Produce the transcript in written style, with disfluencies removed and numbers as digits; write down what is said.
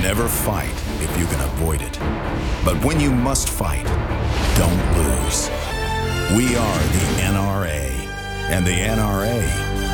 Never fight if you can avoid it. But when you must fight, don't lose. We are the NRA, and the NRA